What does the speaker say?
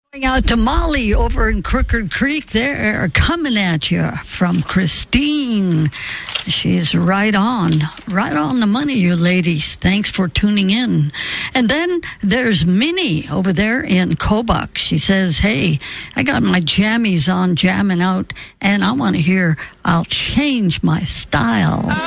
Going out to Molly over in Crooked Creek. They're coming at you from Christine. She's right on the money, you ladies. Thanks for tuning in. And then there's Minnie over there in Kobuk. She says, hey, I got my jammies on, jamming out, and I want to hear I'll Change My Style.